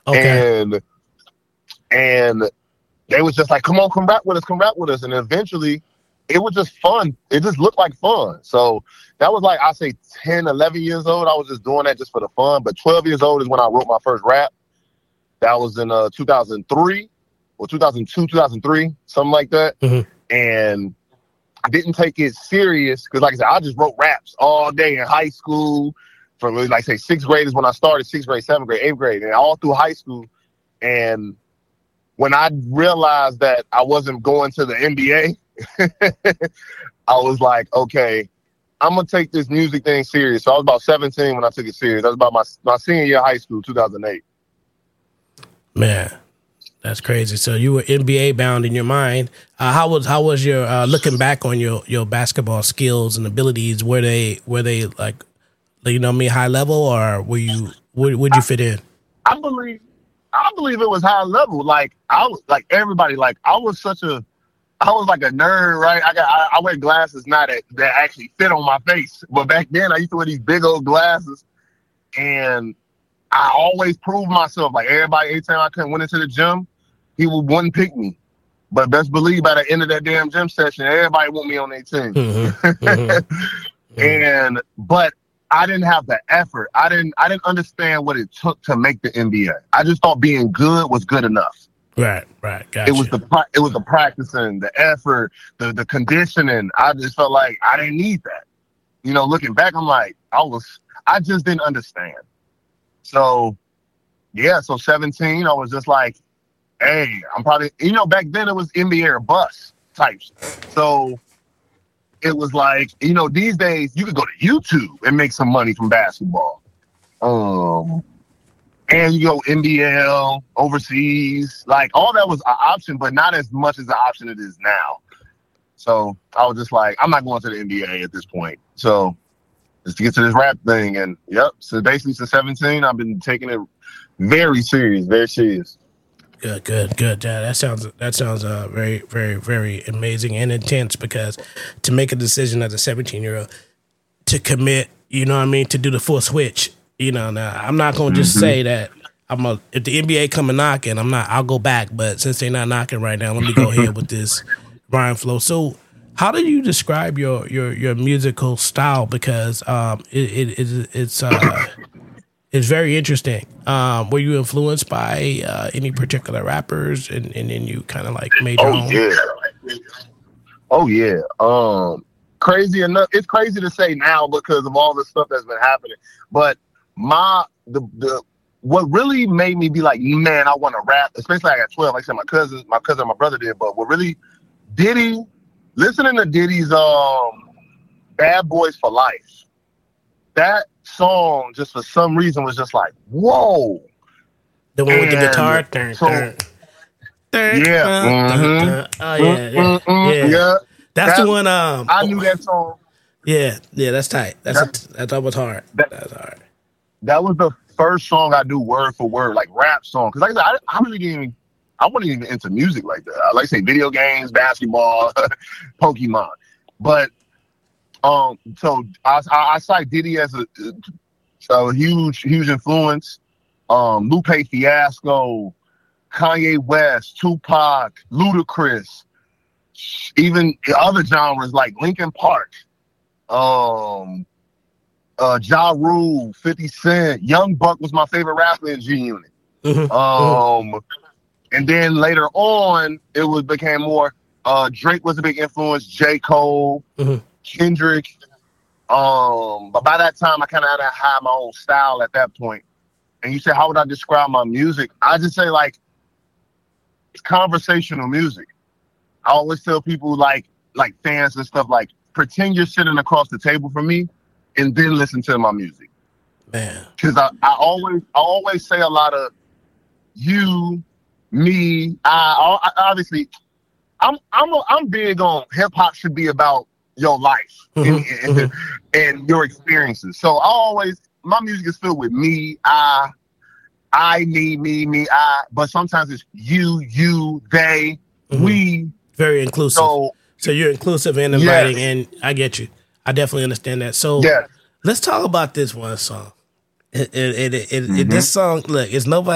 Okay. And they was just like, come rap with us. And eventually it was just fun. It just looked like fun. So that was like, I say 10, 11 years old. I was just doing that just for the fun. But 12 years old is when I wrote my first rap. That was in 2003 or 2002, 2003, something like that. Mm-hmm. And I didn't take it serious because, like I said, I just wrote raps all day in high school. From like say sixth grade is when I started, sixth grade, seventh grade, eighth grade, and all through high school. And when I realized that I wasn't going to the NBA, I was like, okay, I'm going to take this music thing serious. So I was about 17 when I took it serious. That was about my senior year of high school, 2008. Man, that's crazy. So you were NBA bound in your mind. How was your looking back on your basketball skills and abilities? Were they like, you know, high level, or would you fit in? I believe it was high level. Like I was like everybody. Like I was like a nerd, right? I wear glasses now that actually fit on my face. But back then I used to wear these big old glasses, and I always proved myself. Like everybody, anytime I went into the gym, he wouldn't pick me. But best believe by the end of that damn gym session, everybody want me on their team. Mm-hmm. But I didn't have the effort. I didn't understand what it took to make the NBA. I just thought being good was good enough. Right. Gotcha. It was the practicing, the effort, the conditioning. I just felt like I didn't need that. You know, looking back, I'm like, I just didn't understand. So, yeah, so 17, I was just like, hey, I'm probably, you know, back then it was NBA or bust types. So it was like, you know, these days you could go to YouTube and make some money from basketball. And you go NBL, overseas, like all that was an option, but not as much as the option it is now. So I was just like, I'm not going to the NBA at this point. So just to get to this rap thing. And yep, so basically since 17, I've been taking it very serious, very serious. Good. Yeah, that sounds very, very, very amazing and intense, because to make a decision as a 17-year-old to commit, you know what I mean, to do the full switch, you know, now I'm not going to just say that if the NBA come and knocking, I'll go back, but since they're not knocking right now, let me go ahead with this rhyme flow. So how do you describe your musical style? Because it's very interesting. Were you influenced by any particular rappers, and then you kind of like made your own? Oh yeah. Crazy enough, it's crazy to say now because of all the stuff that's been happening. But what really made me be like, man, I want to rap, especially like at 12. Like I said, my cousin, and my brother did. But what really, listening to Diddy's "Bad Boys for Life," that song just for some reason was just like, whoa. The one with the guitar? Yeah. That's the one. I knew that song. Yeah, that's tight. That was hard. That's hard. That was the first song I do word for word, like rap song. Because like I said, I wasn't even into music like that. I like to say video games, basketball, Pokemon. But so I cite Diddy as a huge influence. Lupe Fiasco, Kanye West, Tupac, Ludacris, even other genres like Linkin Park, Ja Rule, 50 Cent, Young Buck was my favorite rapper in G Unit. And then later on, it became more. Drake was a big influence. J. Cole, Kendrick. But by that time, I kind of had my own style at that point. And you say, how would I describe my music? I just say like it's conversational music. I always tell people like fans and stuff, like pretend you're sitting across the table from me, and then listen to my music. Man, because I always say a lot of you, me, I obviously I'm big on hip hop should be about your life and your experiences. So my music is filled with me, I, me, I. But sometimes it's you, they, we. Very inclusive. So you're inclusive and inviting, and I get you. I definitely understand that. So let's talk about this one song. This song, look, it's nobody.